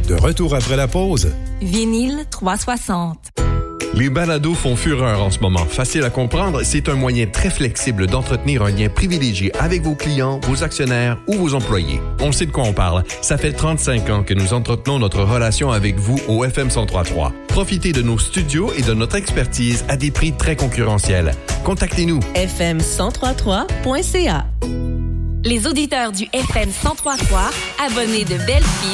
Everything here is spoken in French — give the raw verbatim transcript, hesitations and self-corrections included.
De retour après la pause. Vinyle trois cent soixante. Les balados font fureur en ce moment. Facile à comprendre, c'est un moyen très flexible d'entretenir un lien privilégié avec vos clients, vos actionnaires ou vos employés. On sait de quoi on parle. Ça fait trente-cinq ans que nous entretenons notre relation avec vous au F M cent trois virgule trois. Profitez de nos studios et de notre expertise à des prix très concurrentiels. Contactez-nous. F M cent trois virgule trois point C A. Les auditeurs du F M cent trois virgule trois, abonnés de Belle Fille,